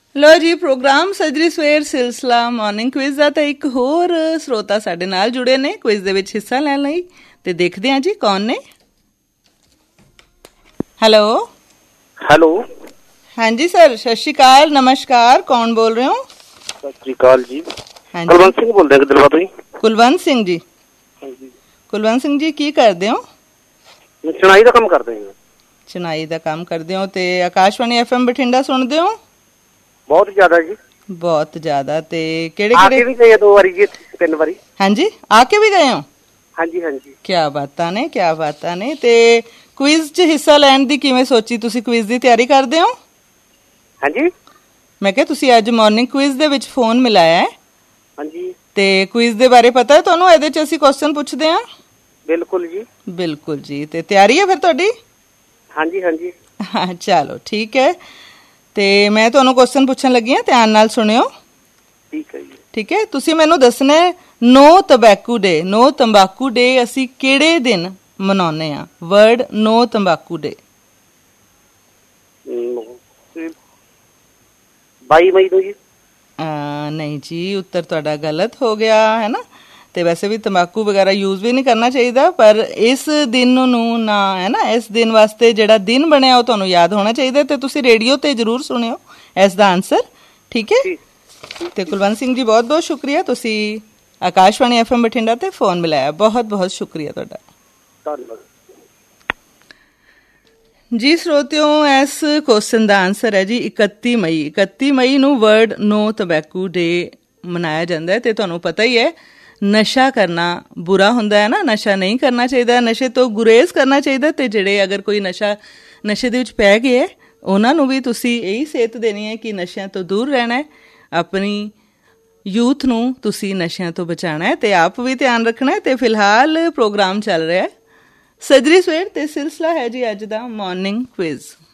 ਲੋ ਜੀ, ਪ੍ਰੋਗਰਾਮ ਸੱਜਰੀ ਸਵੇਰ ਸਿਲਸਿਲਾ ਮਾਰਨਿੰਗ ਕੁਇਜ਼ ਦਾ ਤਾਂ ਇੱਕ ਹੋਰ ਸਰੋਤਾ ਸਾਡੇ ਨਾਲ ਜੁੜੇ ਨੇ ਕੁਇਜ਼ ਦੇ ਵਿੱਚ ਹਿੱਸਾ ਲੈਣ ਲਈ, ਤੇ ਦੇਖਦੇ ਹਾਂ ਜੀ ਕੌਣ ਨੇ। ਹੈਲੋ ਹੈਲੋ, ਹਾਂਜੀ ਸਰ, ਸਤਿ ਸ਼੍ਰੀ ਅਕਾਲ, ਨਮਸਕਾਰ, ਕੌਣ ਬੋਲ ਰਹੇ ਹੋ? ਸਤਿ ਸ਼੍ਰੀ ਅਕਾਲ ਜੀ, ਹਾਂਜੀ, ਕੁਲਵੰਤ ਸਿੰਘ ਬੋਲਦੇ ਆ ਗਿੱਦੜਬਾਹਾ ਤੋਂ ਜੀ। ਕੁਲਵੰਤ ਸਿੰਘ ਜੀ। ਹਾਂਜੀ, ਕੁਲਵੰਤ ਸਿੰਘ ਜੀ, ਕੀ ਕਰਦੇ ਹੋ? ਮੈਂ ਚੁਣਾਈ ਦਾ ਕੰਮ ਕਰਦੇ ਹਾਂ। ਚੁਣਾਈ ਦਾ ਕੰਮ ਕਰਦੇ ਹੋ ਤੇ ਆਕਾਸ਼ਵਾਣੀ FM ਬਠਿੰਡਾ ਸੁਣਦੇ ਹੋ? ਬਹੁਤ ਜ਼ਿਆਦਾ ਜੀ, ਬਹੁਤ ਜ਼ਿਆਦਾ। ਤੇ ਕਿਹੜੇ ਆ ਕੇ ਕਿਹੜੇ? ਵੀ ਗਏ 2 ਵਾਰੀ ਜੀ, 3 ਵਾਰੀ। ਹਾਂਜੀ, ਆ ਕੇ ਵੀ ਗਏ ਹੋ? ਹਾਂਜੀ ਹਾਂਜੀ। ਕਿਆ ਬਾਤਾਂ ਨੇ, ਕਿਆ ਬਾਤਾਂ ਨੇ। ਤੇ ਕੁਇਜ਼ 'ਚ ਹਿੱਸਾ ਲੈਣ ਦੀ ਕਿਵੇਂ ਸੋਚੀ? ਤੁਸੀਂ ਕੁਇਜ਼ ਦੀ ਤਿਆਰੀ ਕਰਦੇ ਹੋ? ਹਾਂਜੀ, ਮੈਂ ਕਿਹਾ ਤੁਸੀਂ ਅੱਜ ਮਾਰਨਿੰਗ ਕੁਇਜ਼ ਦੇ ਵਿੱਚ ਫੋਨ ਮਿਲਾਇਆ ਹੈ ਹਾਂਜੀ, ਤੇ ਕੁਇਜ਼ ਦੇ ਬਾਰੇ ਪਤਾ ਹੈ ਤੁਹਾਨੂੰ? ਇਹਦੇ 'ਚ ਅਸੀਂ ਕੁਐਸਚਨ ਪੁੱਛਦੇ ਹਾਂ। ਬਿਲਕੁਲ ਜੀ। ਬਿਲਕੁਲ ਜੀ। ਤੇ ਤਿਆਰੀ ਹੈ ਫਿਰ ਤੁਹਾਡੀ? ਹਾਂਜੀ ਹਾਂਜੀ। ਹਾਂ, ਚਲੋ ਠੀਕ ਹੈ। ਤੇ ਮੈਂ ਤੁਹਾਨੂੰ ਕੁਐਸਚਨ ਪੁੱਛਣ ਲੱਗੀ ਹਾਂ, ਧਿਆਨ ਨਾਲ ਸੁਣਿਓ। ਠੀਕ ਹੈ ਜੀ। ਠੀਕ ਹੈ, ਤੁਸੀਂ ਮੈਨੂੰ ਦੱਸਣਾ ਨੋ ਤੰਬਾਕੂ ਡੇ, ਨੋ ਤੰਬਾਕੂ ਡੇ ਅਸੀਂ ਕਿਹੜੇ ਦਿਨ ਮਨਾਉਂਦੇ ਹਾਂ? ਵਰਡ ਨੋ ਤੰਬਾਕੂ ਡੇ। 22 ਮਈ ਨੂੰ ਜੀ। ਨਹੀਂ ਜੀ, ਉੱਤਰ ਤੁਹਾਡਾ ਗਲਤ ਹੋ ਗਿਆ ਹੈ ਨਾ। ਤੇ ਵੈਸੇ ਵੀ ਤੰਬਾਕੂ ਵਗੈਰਾ ਯੂਜ਼ ਵੀ ਨਹੀਂ ਕਰਨਾ ਚਾਹੀਦਾ, ਪਰ ਇਸ ਦਿਨ ਨੂੰ ਨਾ ਹੈ ਨਾ, ਇਸ ਦਿਨ ਵਾਸਤੇ ਜਿਹੜਾ ਦਿਨ ਬਣਿਆ ਉਹ ਤੁਹਾਨੂੰ ਯਾਦ ਹੋਣਾ ਚਾਹੀਦਾ। ਤੇ ਤੁਸੀਂ ਰੇਡੀਓ ਤੇ ਜ਼ਰੂਰ ਸੁਣਿਓ ਇਸ ਦਾ ਆਨਸਰ। ਠੀਕ ਹੈ। ਤੇ ਕੁਲਵੰਤ ਸਿੰਘ ਜੀ, ਬਹੁਤ ਬਹੁਤ ਸ਼ੁਕਰੀਆ, ਤੁਸੀਂ ਆਕਾਸ਼ਵਾਣੀ FM ਬਠਿੰਡਾ ਤੇ ਫੋਨ ਮਿਲਾਇਆ। ਬਹੁਤ ਬਹੁਤ ਸ਼ੁਕਰੀਆ ਤੁਹਾਡਾ। ਧੰਨਵਾਦ ਜੀ ਸਰੋਤਿਓ, ਇਸ ਕੁਐਸਚਨ ਦਾ ਆਨਸਰ ਹੈ ਜੀ 31 ਮਈ। 31 ਮਈ ਨੂੰ ਵਰਲਡ ਨੋ ਟੋਬੈਕੋ ਡੇ ਮਨਾਇਆ ਜਾਂਦਾ ਹੈ। ਤੇ ਤੁਹਾਨੂੰ ਪਤਾ ਹੀ ਹੈ, ਨਸ਼ਾ ਕਰਨਾ ਬੁਰਾ ਹੁੰਦਾ ਹੈ ਨਾ, ਨਸ਼ਾ ਨਹੀਂ ਕਰਨਾ ਚਾਹੀਦਾ, ਨਸ਼ੇ ਤੋਂ ਗੁਰੇਜ਼ ਕਰਨਾ ਚਾਹੀਦਾ। ਤੇ ਜਿਹੜੇ ਅਗਰ ਕੋਈ ਨਸ਼ੇ ਦੇ ਵਿੱਚ ਪੈ ਗਏ ਹੈ, ਉਹਨਾਂ ਨੂੰ ਵੀ ਤੁਸੀਂ ਇਹੀ ਸੇਧ ਦੇਣੀ ਹੈ ਕਿ ਨਸ਼ਿਆਂ ਤੋਂ ਦੂਰ ਰਹਿਣਾ ਹੈ, ਆਪਣੀ ਯੂਥ ਨੂੰ ਤੁਸੀਂ ਨਸ਼ਿਆਂ ਤੋਂ ਬਚਾਉਣਾ ਹੈ ਤੇ ਆਪ ਵੀ ਧਿਆਨ ਰੱਖਣਾ ਹੈ। ਤੇ ਫਿਲਹਾਲ ਪ੍ਰੋਗਰਾਮ ਚੱਲ ਰਿਹਾ ਹੈ ਸੱਜਰੀ ਸਵੇਰ ਤੇ ਸਿਲਸਿਲਾ ਹੈ ਜੀ ਅੱਜ ਦਾ ਮਾਰਨਿੰਗ ਕੁਇਜ਼।